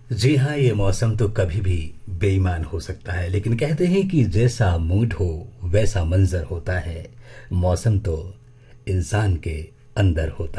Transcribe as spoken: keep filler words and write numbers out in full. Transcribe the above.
जी हाँ, ये मौसम तो कभी भी बेईमान हो सकता है, लेकिन कहते हैं कि जैसा मूड हो वैसा मंजर होता है। मौसम तो इंसान के अंदर होता है।